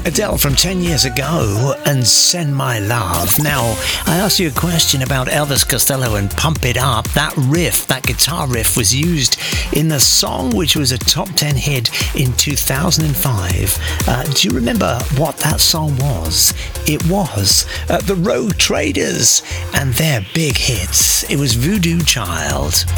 Adele from 10 years ago and Send My Love. Now, I asked you a question about Elvis Costello and Pump It Up. That riff, that guitar riff, was used in the song which was a top 10 hit in 2005. Do you remember what that song was? It was The Road Traders and their big hits. It was Voodoo Child.